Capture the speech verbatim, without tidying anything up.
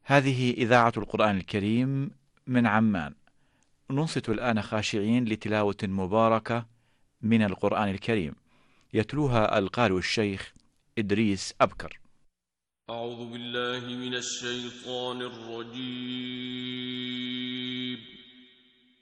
هذه إذاعة القرآن الكريم من عمان. ننصت الآن خاشعين لتلاوة مباركة من القرآن الكريم، يتلوها القارئ الشيخ إدريس أبكر. أعوذ بالله من الشيطان الرجيم.